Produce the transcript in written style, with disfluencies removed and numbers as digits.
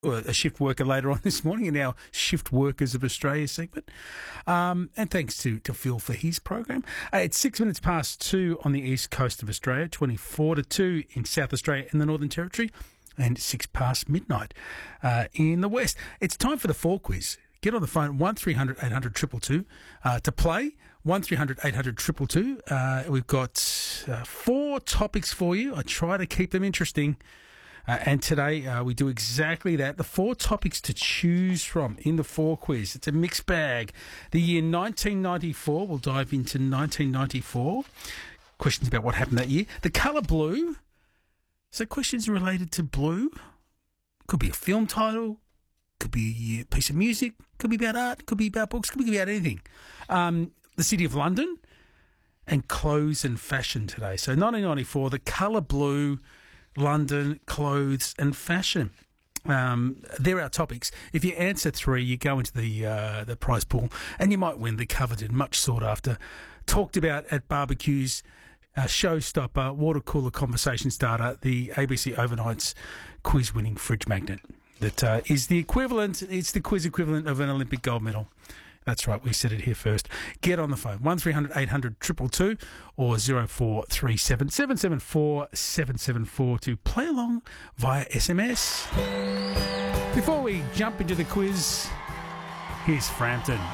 a shift worker later on this morning in our Shift Workers of Australia segment. And thanks to Phil for his program. It's 6 minutes past 2 on the east coast of Australia, 24 to 2 in South Australia and the Northern Territory, and 6 past midnight in the west. It's time for the 4 quiz. Get on the phone, 1300 800 222 to play. 1300 800 222. We've got 4 topics for you. I try to keep them interesting. And today we do exactly that. The 4 topics to choose from in the 4 quiz. It's a mixed bag. The year 1994. We'll dive into 1994. Questions about what happened that year. The colour blue. So questions related to blue. Could be a film title. Could be a piece of music. Could be about art. Could be about books. Could be about anything. The City of London. And clothes and fashion today. So 1994, the colour blue, London, clothes and fashion. They're our topics. If you answer 3, you go into the prize pool and you might win the coveted, much sought after, talked about at barbecues, showstopper, water cooler conversation starter, the ABC Overnights quiz winning fridge magnet. That is the equivalent, it's the quiz equivalent of an Olympic gold medal. That's right, we said it here first. Get on the phone, 1300 800 222 or 0437 774 774 to play along via SMS. Before we jump into the quiz, here's Frampton.